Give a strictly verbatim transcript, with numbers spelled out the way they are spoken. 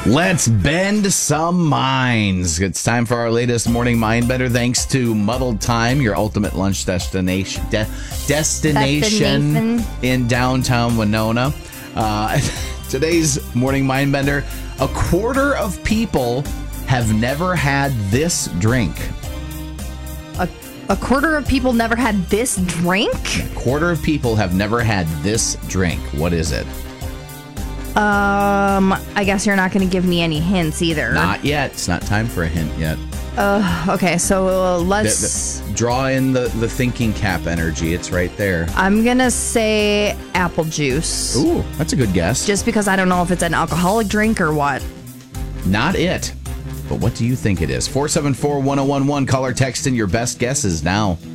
Let's bend some minds. It's time for our latest morning mind bender. Thanks to Muddled Time, your ultimate lunch destination de- destination Destination. in downtown Winona. Uh, today's morning mind bender: a quarter of people have never had this drink. A, a quarter of people never had this drink? A quarter of people have never had this drink. What is it? Um, I guess you're not going to give me any hints either. Not yet. It's not time for a hint yet. Uh, okay, so uh, The- let's... the- draw in the, the thinking cap energy. It's right there. I'm going to say apple juice. Ooh, that's a good guess. Just because I don't know if it's an alcoholic drink or what. Not it. But what do you think it is? four seven four, one oh one one. Call or text in your best guesses now.